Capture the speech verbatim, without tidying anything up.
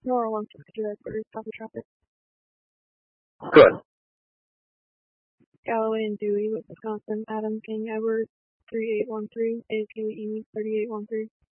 Nora one sixty-two headquarters, copy traffic. Good. Galloway and Dewey with Wisconsin, Adam King Edward, three eight one three, A K E thirty-eight one three.